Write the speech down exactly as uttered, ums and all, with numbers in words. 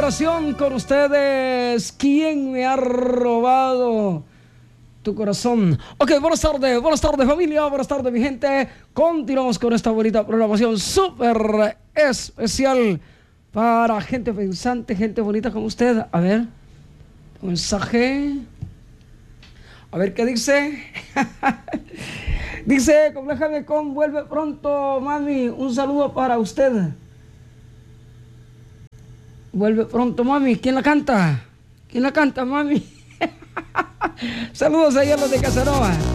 oración con ustedes. ¿Quién me ha robado tu corazón? Ok, buenas tardes, buenas tardes familia, buenas tardes mi gente. Continuamos con esta bonita programación súper especial para gente pensante, gente bonita como usted. A ver, un mensaje. A ver qué dice. Dice, Compleja Becón, vuelve pronto, mami. Un saludo para usted. Vuelve pronto, mami. ¿Quién la canta? ¿Quién la canta, mami? Saludos ahí a los de Casanova.